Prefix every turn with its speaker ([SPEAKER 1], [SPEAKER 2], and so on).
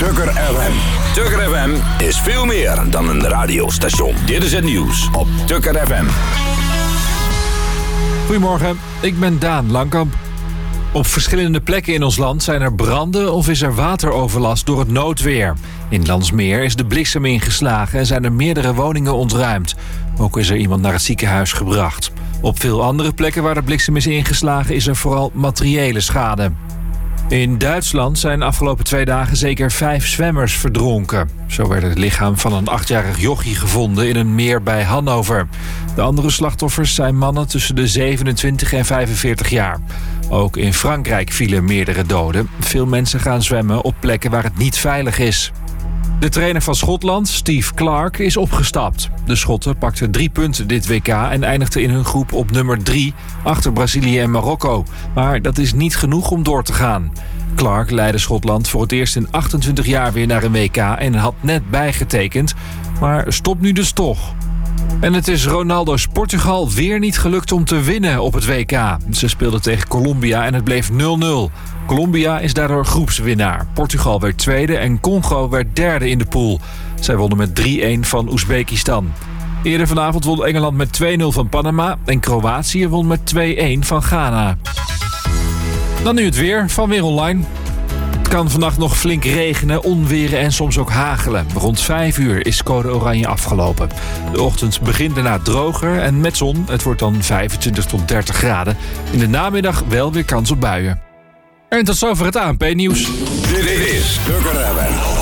[SPEAKER 1] Tukker FM. Tukker FM is veel meer dan een radiostation. Dit is het nieuws op Tukker FM.
[SPEAKER 2] Goedemorgen, ik ben Daan Langkamp. Op verschillende plekken in ons land zijn er branden of is er wateroverlast door het noodweer. In Landsmeer is de bliksem ingeslagen en zijn er meerdere woningen ontruimd. Ook is er iemand naar het ziekenhuis gebracht. Op veel andere plekken waar de bliksem is ingeslagen is er vooral materiële schade. In Duitsland zijn afgelopen 2 dagen zeker 5 zwemmers verdronken. Zo werd het lichaam van een 8-jarig jochie gevonden in een meer bij Hannover. De andere slachtoffers zijn mannen tussen de 27 en 45 jaar. Ook in Frankrijk vielen meerdere doden. Veel mensen gaan zwemmen op plekken waar het niet veilig is. De trainer van Schotland, Steve Clarke, is opgestapt. De Schotten pakten 3 punten dit WK en eindigden in hun groep op nummer 3... achter Brazilië en Marokko. Maar dat is niet genoeg om door te gaan. Clarke leidde Schotland voor het eerst in 28 jaar weer naar een WK... en had net bijgetekend, maar stopt nu dus toch. En het is Ronaldo's Portugal weer niet gelukt om te winnen op het WK. Ze speelden tegen Colombia en het bleef 0-0. Colombia is daardoor groepswinnaar. Portugal werd tweede en Congo werd derde in de pool. Zij wonnen met 3-1 van Oezbekistan. Eerder vanavond won Engeland met 2-0 van Panama... en Kroatië won met 2-1 van Ghana. Dan nu het weer van Weer Online. Het kan vannacht nog flink regenen, onweren en soms ook hagelen. Rond 5 uur is code oranje afgelopen. De ochtend begint daarna droger en met zon. Het wordt dan 25 tot 30 graden. In de namiddag wel weer kans op buien. En tot zover het ANP-nieuws.
[SPEAKER 1] Dit is Tukker FM.